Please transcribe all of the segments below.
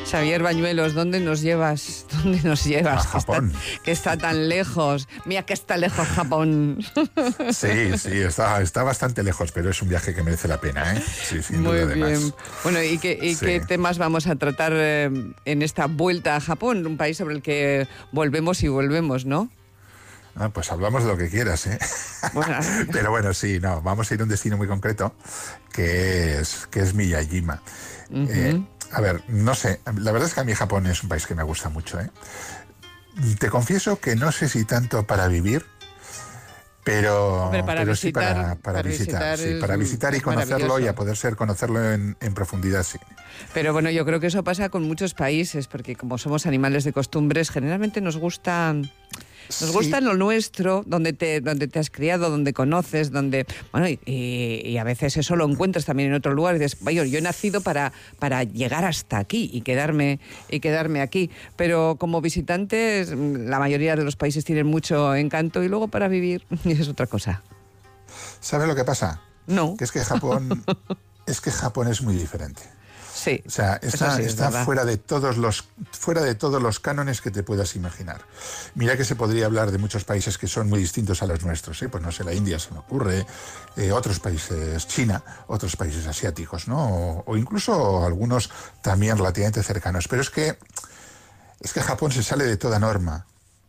Xavier Bañuelos, ¿dónde nos llevas? ¿Dónde nos llevas? A Japón. Que está tan lejos. Mira que está lejos Japón. Sí, está bastante lejos, pero es un viaje que merece la pena, ¿eh? Sí, sin Muy duda, bien. además. Bueno, ¿y qué temas vamos a tratar en esta vuelta a Japón? Un país sobre el que volvemos y volvemos, ¿no? Pues hablamos de lo que quieras, ¿eh? Bueno. Pero bueno, sí, no, vamos a ir a un destino muy concreto, que es Miyajima. Uh-huh. A ver, no sé, la verdad es que a mí Japón es un país que me gusta mucho, ¿eh? Te confieso que no sé si tanto para vivir, pero sí para visitar. Sí, para visitar y conocerlo, y a poder ser conocerlo en profundidad, sí. Pero bueno, yo creo que eso pasa con muchos países, porque como somos animales de costumbres, generalmente nos gusta lo nuestro, donde te has criado, donde conoces, donde... Bueno, y a veces eso lo encuentras también en otro lugar y dices, vaya, yo he nacido para llegar hasta aquí y quedarme aquí. Pero como visitantes, la mayoría de los países tienen mucho encanto y luego para vivir es otra cosa. ¿Sabes lo que pasa? No. Que es que Japón es muy diferente. Sí, o sea, está es fuera de todos los cánones que te puedas imaginar. Mira que se podría hablar de muchos países que son muy distintos a los nuestros, ¿eh? Pues no sé, la India se me ocurre, otros países, China, otros países asiáticos, ¿no? O incluso algunos también relativamente cercanos. Pero es que Japón se sale de toda norma.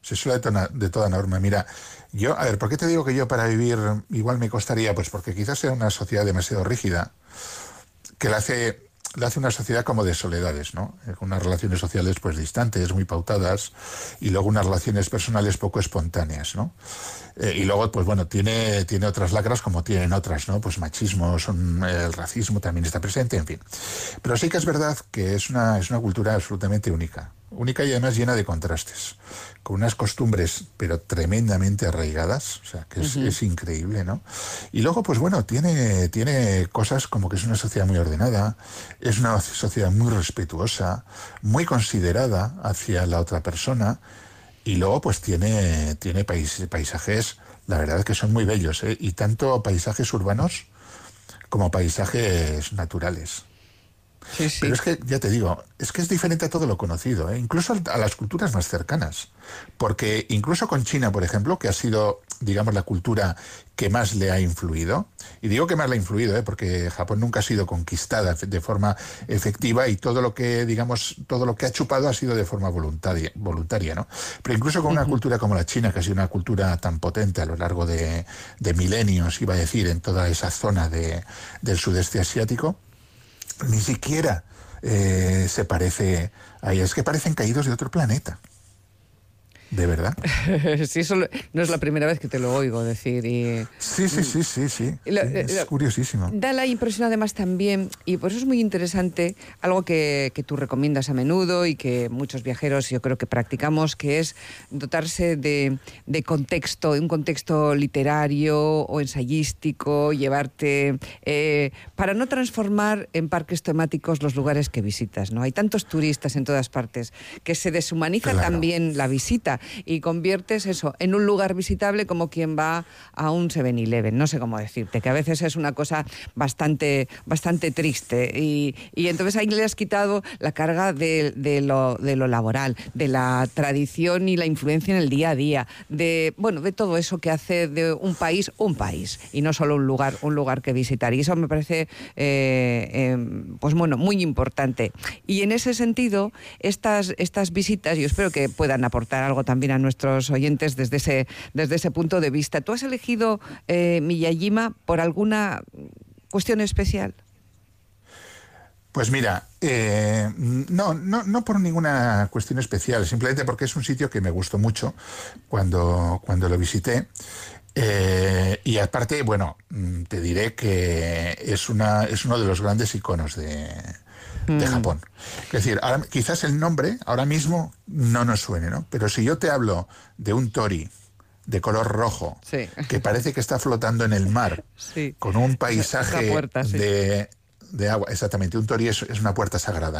De toda norma. Mira, ¿por qué te digo que yo para vivir igual me costaría? Pues porque quizás sea una sociedad demasiado rígida, que la hace una sociedad como de soledades, ¿no? Unas relaciones sociales pues distantes, muy pautadas, y luego unas relaciones personales poco espontáneas, ¿no? Y luego, pues bueno, tiene otras lacras como tienen otras, ¿no? Pues machismo, el racismo también está presente, en fin. Pero sí que es verdad que es una cultura absolutamente única y además llena de contrastes, con unas costumbres pero tremendamente arraigadas, o sea, que es increíble, ¿no? Y luego, pues bueno, tiene cosas como que es una sociedad muy ordenada, es una sociedad muy respetuosa, muy considerada hacia la otra persona, y luego pues tiene paisajes, la verdad que son muy bellos, ¿eh? Y tanto paisajes urbanos como paisajes naturales. Sí, sí. Pero es que, ya te digo, es que es diferente a todo lo conocido, ¿eh? Incluso a las culturas más cercanas. Porque incluso con China, por ejemplo, que ha sido, digamos, la cultura que más le ha influido, y digo que más le ha influido, ¿eh? Porque Japón nunca ha sido conquistada de forma efectiva, y todo lo que ha chupado ha sido de forma voluntaria, ¿no? Pero incluso con una cultura como la China, que ha sido una cultura tan potente a lo largo de milenios, iba a decir, en toda esa zona del sudeste asiático, ni siquiera se parece a ellas, que parecen caídos de otro planeta. ¿De verdad? Sí, eso no es la primera vez que te lo oigo decir. Sí. Es curiosísimo. Da la impresión además también, y por eso es muy interesante, algo que tú recomiendas a menudo y que muchos viajeros yo creo que practicamos, que es dotarse de contexto, un contexto literario o ensayístico, llevarte para no transformar en parques temáticos los lugares que visitas, ¿no? Hay tantos turistas en todas partes que se deshumaniza también la visita, y conviertes eso en un lugar visitable como quien va a un 7-Eleven, no sé cómo decirte, que a veces es una cosa bastante triste, y entonces ahí le has quitado la carga de lo laboral, de la tradición y la influencia en el día a día, de todo eso que hace de un país y no solo un lugar que visitar, y eso me parece muy importante. Y en ese sentido, estas visitas, yo espero que puedan aportar algo también a nuestros oyentes desde ese punto de vista. ¿Tú has elegido Miyajima por alguna cuestión especial? Pues mira, no por ninguna cuestión especial, simplemente porque es un sitio que me gustó mucho cuando lo visité. Y aparte, bueno, te diré que es uno de los grandes iconos de Japón. Es decir, quizás el nombre ahora mismo no nos suene, ¿no? Pero si yo te hablo de un torii de color rojo, sí, que parece que está flotando en el mar, sí, con un paisaje puerta, sí, de agua, exactamente, un torii es una puerta sagrada.